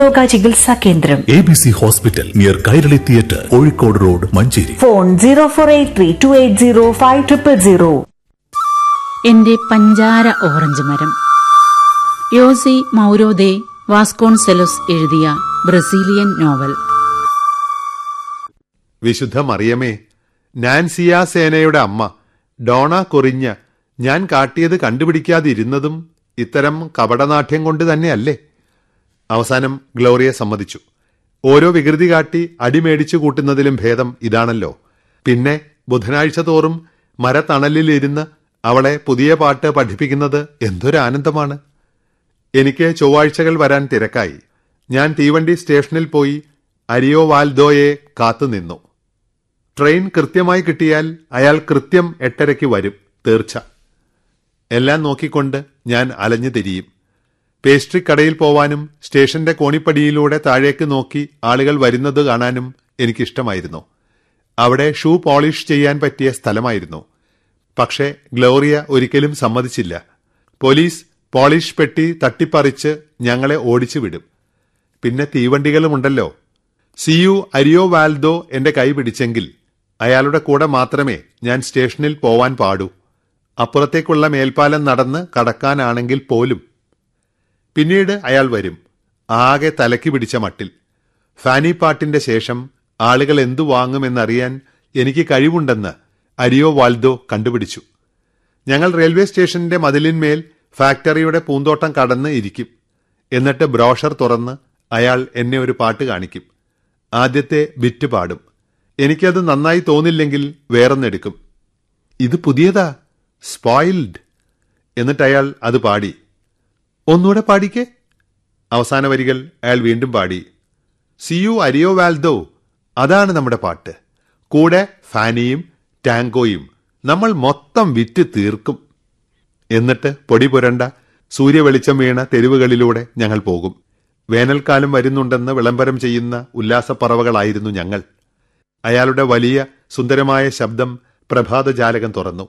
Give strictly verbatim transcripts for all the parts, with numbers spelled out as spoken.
യോഗ ചികിത്സാ കേന്ദ്രം A B C hospital near Kairali theatre, Kozhikode road, Manjeri. Phone zero four eight three to eight zero five triple zero. എന്റെ പഞ്ചാര orange മരം. യോസെ മൗരോദെ Vasconcelos എഴുതിയ Brazilian novel. വിശുദ്ധ മറിയമേ, നാൻസിയ സേനയുടെ അമ്മ ഡോണ കൊറിഞ്ഞ ഞാൻ കാട്ടിയത് കണ്ടുപിടിക്കാതിരുന്നതും ഇത്തരം കപടനാട്യം കൊണ്ട് തന്നെയല്ലേ? അവസാനം ഗ്ലോറിയ സമ്മതിച്ചു. ഓരോ വികൃതി കാട്ടി അടിമേടിച്ചു കൂട്ടുന്നതിലും ഭേദം ഇതാണല്ലോ. പിന്നെ ബുധനാഴ്ച തോറും മരത്തണലിലിരുന്ന് അവളെ പുതിയ പാട്ട് പഠിപ്പിക്കുന്നത് എന്തൊരു ആനന്ദമാണ്. എനിക്ക് ചൊവ്വാഴ്ചകൾ വരാൻ തിരക്കായി. ഞാൻ തീവണ്ടി സ്റ്റേഷനിൽ പോയി അരിയോ വാൽദോയെ കാത്തുനിന്നു. ട്രെയിൻ കൃത്യമായി കിട്ടിയാൽ അയാൾ കൃത്യം എട്ടരയ്ക്ക് വരും, തീർച്ച. എല്ലാം നോക്കിക്കൊണ്ട് ഞാൻ അലഞ്ഞു തിരിയും. പേസ്ട്രി കടയിൽ പോവാനും സ്റ്റേഷന്റെ കോണിപ്പടിയിലൂടെ താഴേക്ക് നോക്കി ആളുകൾ വരുന്നത് കാണാനും എനിക്കിഷ്ടമായിരുന്നു. അവിടെ ഷൂ പോളിഷ് ചെയ്യാൻ പറ്റിയ സ്ഥലമായിരുന്നു. പക്ഷേ ഗ്ലോറിയ ഒരിക്കലും സമ്മതിച്ചില്ല. പോലീസ് പോളിഷ് പെട്ടി തട്ടിപ്പറിച്ച് ഞങ്ങളെ ഓടിച്ചു വിടും. പിന്നെ തീവണ്ടികളുമുണ്ടല്ലോ. സിയു അരിയോ വാൽദോ എന്റെ കൈ പിടിച്ചെങ്കിൽ അയാളുടെ കൂടെ മാത്രമേ ഞാൻ സ്റ്റേഷനിൽ പോവാൻ പാടൂ. അപ്പുറത്തേക്കുള്ള മേൽപ്പാലം നടന്ന് കടക്കാനാണെങ്കിൽ പോലും. പിന്നീട് അയാൾ വരും, ആകെ തലയ്ക്ക് പിടിച്ച മട്ടിൽ. ഫാനി പാട്ടിന്റെ ശേഷം ആളുകൾ എന്തു വാങ്ങുമെന്നറിയാൻ എനിക്ക് കഴിവുണ്ടെന്ന് അരിയോ വാൽദോ കണ്ടുപിടിച്ചു. ഞങ്ങൾ റെയിൽവേ സ്റ്റേഷന്റെ മതിലിന്മേൽ ഫാക്ടറിയുടെ പൂന്തോട്ടം കടന്ന് ഇരിക്കും. എന്നിട്ട് ബ്രോഷർ തുറന്ന് അയാൾ എന്നെ ഒരു പാട്ട് കാണിക്കും. ആദ്യത്തെ ബിറ്റ് പാടും. എനിക്കത് നന്നായി തോന്നില്ലെങ്കിൽ വേറൊന്നെടുക്കും. ഇത് പുതിയതാ, സ്പോയിൽഡ്. എന്നിട്ട് അയാൾ അത് പാടി. ഒന്നുകൂടെ പാടിക്കേ. അവസാന വരികൾ അയാൾ വീണ്ടും പാടി. സിയു അരിയോ വാൽദോ, അതാണ് നമ്മുടെ പാട്ട്. കൂടെ ഫാനിയും ടാങ്കോയും. നമ്മൾ മൊത്തം വിറ്റ് തീർക്കും. എന്നിട്ട് പൊടി പുരണ്ട സൂര്യവെളിച്ചം വീണ തെരുവുകളിലൂടെ ഞങ്ങൾ പോകും. വേനൽക്കാലം വരുന്നുണ്ടെന്ന് വിളംബരം ചെയ്യുന്ന ഉല്ലാസപ്പറവകളായിരുന്നു ഞങ്ങൾ. അയാളുടെ വലിയ സുന്ദരമായ ശബ്ദം പ്രഭാതജാലകം തുറന്നു.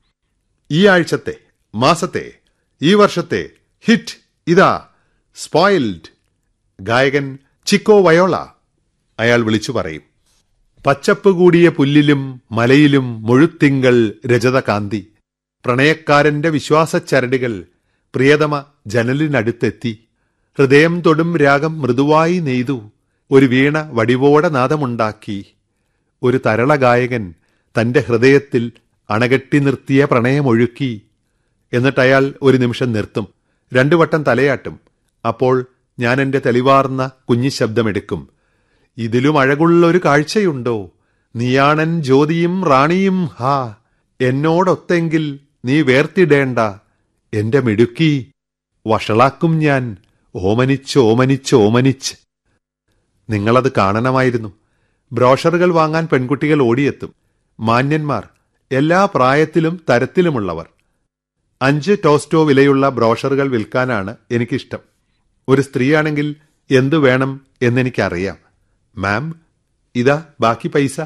ഈ ആഴ്ചത്തെ, മാസത്തെ, ഈ വർഷത്തെ ഹിറ്റ് ഇതാ, സ്പോയിൽഡ്. ഗായകൻ ചിക്കോ വയോള. അയാൾ വിളിച്ചു പറയും. പച്ചപ്പ് കൂടിയ പുല്ലിലും മലയിലും മുഴുത്തിങ്കൾ രജതകാന്തി. പ്രണയക്കാരന്റെ വിശ്വാസച്ചരടുകൾ പ്രിയതമ ജനലിനടുത്തെത്തി. ഹൃദയം തൊടും രാഗം മൃദുവായി നെയ്തു. ഒരു വീണ വടിവോടെ നാദമുണ്ടാക്കി. ഒരു തരള ഗായകൻ തന്റെ ഹൃദയത്തിൽ അണകെട്ടി നിർത്തിയ പ്രണയമൊഴുക്കി. എന്നിട്ടയാൾ ഒരു നിമിഷം നിർത്തും, രണ്ടു വട്ടം തലയാട്ടും. അപ്പോൾ ഞാൻ എന്റെ തെളിവാർന്ന കുഞ്ഞി ശബ്ദമെടുക്കും. ഇതിലും അഴകുള്ളൊരു കാഴ്ചയുണ്ടോ? നീയാണൻ ജ്യോതിയും റാണിയും. ഹാ, എന്നോടൊത്തെങ്കിൽ നീ വേർത്തിടേണ്ട എന്റെ മിടുക്കി. വഷളാക്കും ഞാൻ ഓമനിച്ച് ഓമനിച്ച് ഓമനിച്ച്. നിങ്ങളത് കാണണമായിരുന്നു. ബ്രോഷറുകൾ വാങ്ങാൻ പെൺകുട്ടികൾ ഓടിയെത്തും. മാന്യന്മാർ, എല്ലാ പ്രായത്തിലും തരത്തിലുമുള്ളവർ. അഞ്ച് ടോസ്റ്റോ വിലയുള്ള ബ്രോഷറുകൾ വിൽക്കാനാണ് എനിക്കിഷ്ടം. ഒരു സ്ത്രീയാണെങ്കിൽ എന്തു വേണം എന്നെനിക്കറിയാം. മാം, ഇതാ ബാക്കി പൈസ.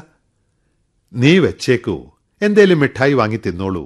നീ വെച്ചേക്കൂ, എന്തേലും മിഠായി വാങ്ങി തിന്നോളൂ.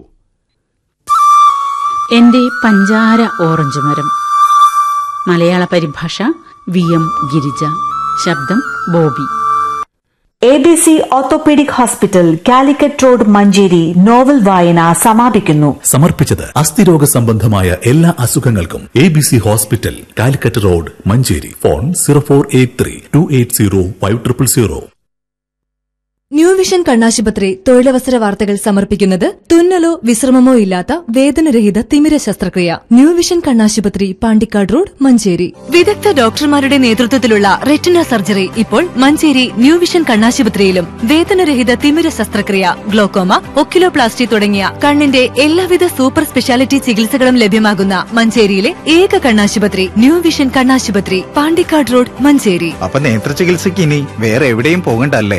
എന്റെ പഞ്ചാര ഓറഞ്ച് മരം. മലയാള പരിഭാഷ വി എം ഗിരിജ. ശബ്ദം Bobby. A B C orthopaedic hospital, Calicut road, Manjeri. Novel വായന സമാപിക്കുന്നു. സമർപ്പിച്ചത് അസ്ഥിരോഗ സംബന്ധമായ എല്ലാ അസുഖങ്ങൾക്കും A B C hospital, Calicut road, Manjeri. Phone zero four eight three to eight zero five triple zero. New vision കണ്ണാശുപത്രി തൊഴിലവസര വാർത്തകൾ സമർപ്പിക്കുന്നത് തുന്നലോ വിശ്രമമോ ഇല്ലാത്ത വേദനരഹിത തിമിര ശസ്ത്രക്രിയ. ന്യൂ വിഷൻ കണ്ണാശുപത്രി, പാണ്ടിക്കാട് റോഡ്, മഞ്ചേരി. വിദഗ്ധ ഡോക്ടർമാരുടെ നേതൃത്വത്തിലുള്ള റെറ്റിന സർജറി ഇപ്പോൾ മഞ്ചേരി ന്യൂ വിഷൻ കണ്ണാശുപത്രിയിലും. വേദനരഹിത തിമിര ശസ്ത്രക്രിയ, ഗ്ലോക്കോമ, ഒക്കിലോപ്ലാസ്റ്റി തുടങ്ങിയ കണ്ണിന്റെ എല്ലാവിധ സൂപ്പർ സ്പെഷ്യാലിറ്റി ചികിത്സകളും ലഭ്യമാകുന്ന മഞ്ചേരിയിലെ ഏക കണ്ണാശുപത്രി ന്യൂ വിഷൻ കണ്ണാശുപത്രി, പാണ്ടിക്കാട് റോഡ്, മഞ്ചേരി. അപ്പൊ നേത്ര ചികിത്സയ്ക്ക് ഇനി വേറെ എവിടെയും പോകണ്ടല്ലേ?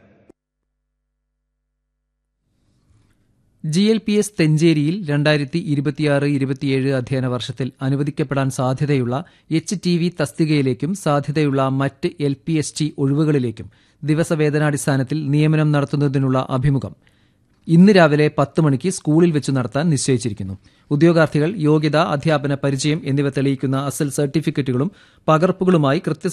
ജി എൽ പി എസ് തെഞ്ചേരിയിൽ രണ്ടായിരത്തി ഇരുപത്തിയാറ് ഇരുപത്തിയേഴ് അധ്യയന വർഷത്തിൽ അനുവദിക്കപ്പെടാൻ സാധ്യതയുള്ള എച്ച് ടി വി തസ്തികയിലേക്കും സാധ്യതയുള്ള മറ്റ് എൽ പി എസ് ടി ഒഴിവുകളിലേക്കും ദിവസവേതനാടിസ്ഥാനത്തിൽ നിയമനം നടത്തുന്നതിനുള്ള അഭിമുഖം ഇന്ന് രാവിലെ പത്ത് മണിക്ക് സ്കൂളിൽ വെച്ച് നടത്താൻ നിശ്ചയിച്ചിരിക്കുന്നു. ഉദ്യോഗാർത്ഥികൾ യോഗ്യത, അധ്യാപന പരിചയം എന്നിവ തെളിയിക്കുന്ന അസൽ സർട്ടിഫിക്കറ്റുകളും പകർപ്പുകളുമായി കൃത്യ